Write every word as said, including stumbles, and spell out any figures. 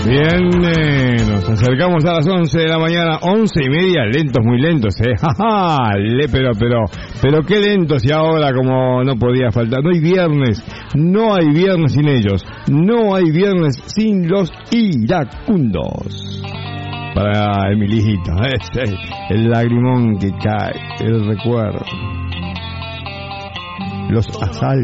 Bien, eh, nos acercamos a las once de la mañana, once y media, lentos, muy lentos, eh, jaja, le, pero, pero, pero qué lentos, y ahora como no podía faltar, no hay viernes, no hay viernes sin ellos, no hay viernes sin los iracundos. Para Emilito, ese, el lagrimón que cae, el recuerdo, los asaltos.